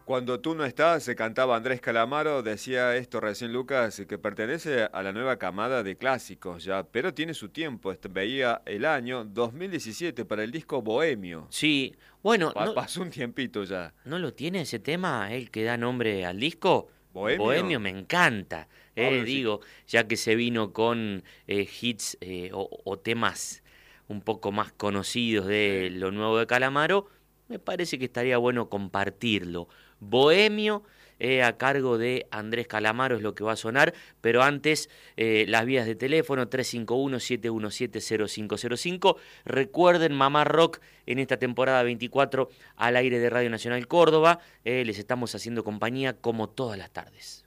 Cuando tú no estás, se cantaba Andrés Calamaro, decía esto recién Lucas, que pertenece a la nueva camada de clásicos ya, pero tiene su tiempo. Veía el año 2017 para el disco Bohemio. Sí, bueno, Pasó un tiempito ya. ¿no lo tiene ese tema, el que da nombre al disco? Bohemio Bohemio, me encanta, Pablo, sí. digo, ya que se vino con hits o temas un poco más conocidos de Sí. lo nuevo de Calamaro, me parece que estaría bueno compartirlo. Bohemio, a cargo de Andrés Calamaro es lo que va a sonar, pero antes las vías de teléfono 351-717-0505. Recuerden, Mamá Rock en esta temporada 24 al aire de Radio Nacional Córdoba. Les estamos haciendo compañía como todas las tardes.